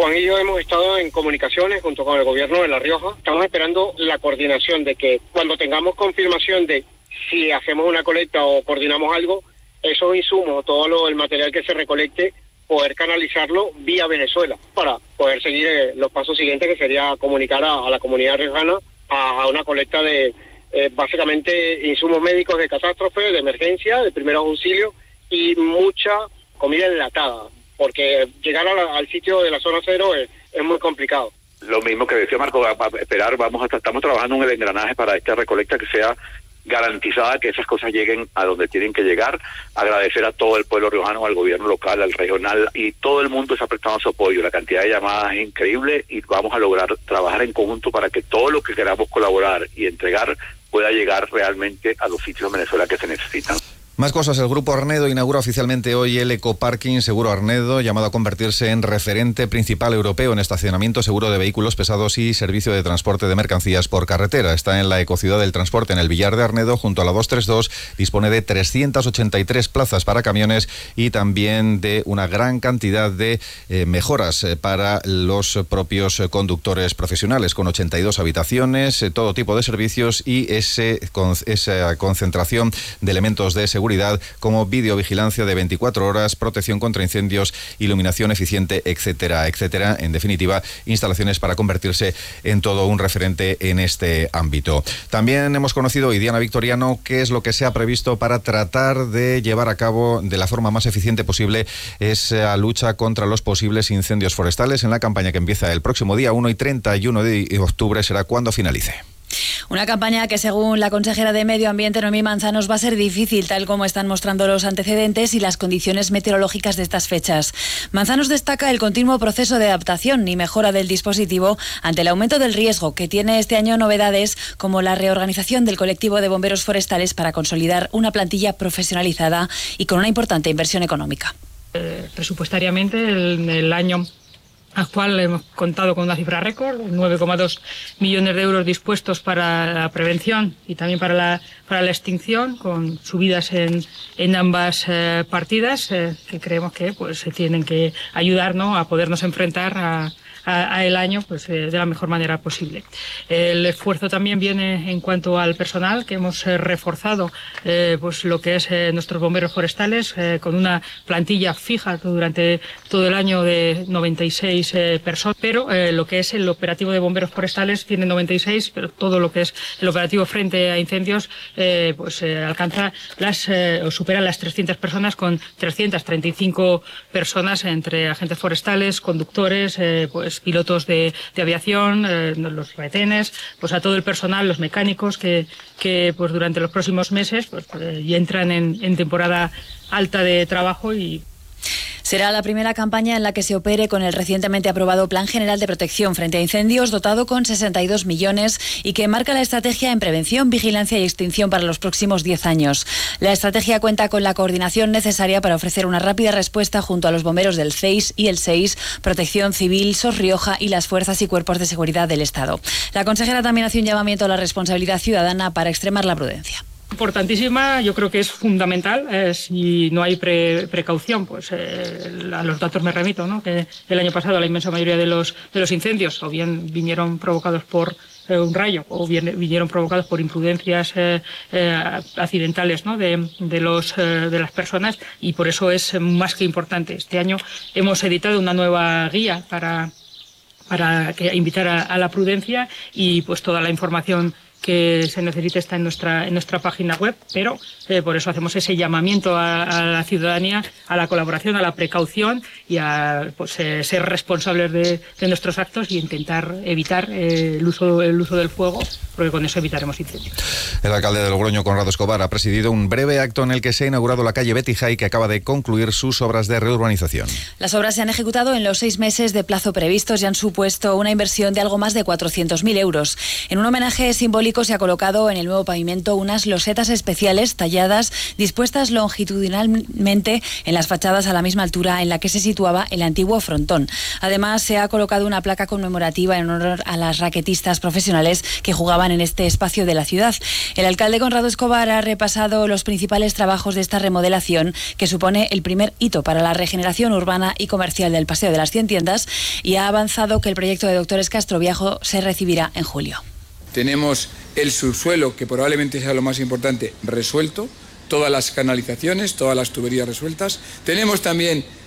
Juan y yo hemos estado en comunicaciones junto con el gobierno de La Rioja. Estamos esperando la coordinación de que cuando tengamos confirmación de si hacemos una colecta o coordinamos algo, esos insumos, el material que se recolecte, poder canalizarlo vía Venezuela para poder seguir los pasos siguientes, que sería comunicar a la comunidad riojana a una colecta de básicamente insumos médicos de catástrofe, de emergencia, de primeros auxilios y mucha comida enlatada, porque llegar al sitio de la zona cero es muy complicado. Lo mismo que decía Marco, estamos trabajando en el engranaje para esta recolecta que sea garantizada, que esas cosas lleguen a donde tienen que llegar. Agradecer a todo el pueblo riojano, al gobierno local, al regional, y todo el mundo está prestando su apoyo. La cantidad de llamadas es increíble y vamos a lograr trabajar en conjunto para que todo lo que queramos colaborar y entregar pueda llegar realmente a los sitios de Venezuela que se necesitan. Más cosas. El Grupo Arnedo inaugura oficialmente hoy el Ecoparking Seguro Arnedo, llamado a convertirse en referente principal europeo en estacionamiento seguro de vehículos pesados y servicio de transporte de mercancías por carretera. Está en la ecociudad del transporte, en el Villar de Arnedo, junto a la 232. Dispone de 383 plazas para camiones y también de una gran cantidad de mejoras para los propios conductores profesionales, con 82 habitaciones, todo tipo de servicios y esa concentración de elementos de seguridad como videovigilancia de 24 horas, protección contra incendios, iluminación eficiente, etcétera, etcétera. En definitiva, instalaciones para convertirse en todo un referente en este ámbito. También hemos conocido hoy, Diana Victoriano, qué es lo que se ha previsto para tratar de llevar a cabo de la forma más eficiente posible esa lucha contra los posibles incendios forestales en la campaña que empieza el próximo día 1 y 31 de octubre será cuando finalice. Una campaña que, según la consejera de Medio Ambiente, Noemí Manzanos, va a ser difícil, tal como están mostrando los antecedentes y las condiciones meteorológicas de estas fechas. Manzanos destaca el continuo proceso de adaptación y mejora del dispositivo ante el aumento del riesgo, que tiene este año novedades como la reorganización del colectivo de bomberos forestales para consolidar una plantilla profesionalizada y con una importante inversión económica. Presupuestariamente, en el año actual hemos contado con una cifra récord, 9,2 millones de euros dispuestos para la prevención y también para la extinción, con subidas en ambas partidas, que creemos que se tienen que ayudarnos a podernos enfrentar a el año de la mejor manera posible. El esfuerzo también viene en cuanto al personal, que hemos reforzado lo que es nuestros bomberos forestales, con una plantilla fija durante todo el año de 96 personas, pero lo que es el operativo de bomberos forestales tiene 96, pero todo lo que es el operativo frente a incendios alcanza o supera las 300 personas, con 335 personas entre agentes forestales, conductores, pilotos de aviación, los retenes, a todo el personal, los mecánicos que durante los próximos meses ya entran en temporada alta de trabajo. Y será la primera campaña en la que se opere con el recientemente aprobado Plan General de Protección frente a Incendios, dotado con 62 millones y que marca la estrategia en prevención, vigilancia y extinción para los próximos 10 años. La estrategia cuenta con la coordinación necesaria para ofrecer una rápida respuesta junto a los bomberos del CEIS y el SEIS, Protección Civil, SOS Rioja y las fuerzas y cuerpos de seguridad del Estado. La consejera también hace un llamamiento a la responsabilidad ciudadana para extremar la prudencia. Importantísima, yo creo que es fundamental. Si no hay precaución, a los datos me remito, ¿no? Que el año pasado la inmensa mayoría de los incendios o bien vinieron provocados por un rayo o bien vinieron provocados por imprudencias accidentales, ¿no? de las personas, y por eso es más que importante. Este año hemos editado una nueva guía para invitar a la prudencia, y toda la información que se necesite está en nuestra página web, pero por eso hacemos ese llamamiento a la ciudadanía, a la colaboración, a la precaución y a ser responsables de nuestros actos y intentar evitar el uso del fuego, porque con eso evitaremos incendios. El alcalde de Logroño, Conrado Escobar, ha presidido un breve acto en el que se ha inaugurado la calle Betty Jay, que acaba de concluir sus obras de reurbanización. Las obras se han ejecutado en los 6 meses de plazo previstos y han supuesto una inversión de algo más de 400.000 euros. En un homenaje simbólico Médico se ha colocado en el nuevo pavimento unas losetas especiales talladas, dispuestas longitudinalmente en las fachadas a la misma altura en la que se situaba el antiguo frontón. Además, se ha colocado una placa conmemorativa en honor a las raquetistas profesionales que jugaban en este espacio de la ciudad. El alcalde Conrado Escobar ha repasado los principales trabajos de esta remodelación, que supone el primer hito para la regeneración urbana y comercial del Paseo de las 100 Tiendas, y ha avanzado que el proyecto de Doctores Castroviejo se recibirá en julio. Tenemos el subsuelo, que probablemente sea lo más importante, resuelto, todas las canalizaciones, todas las tuberías resueltas. Tenemos también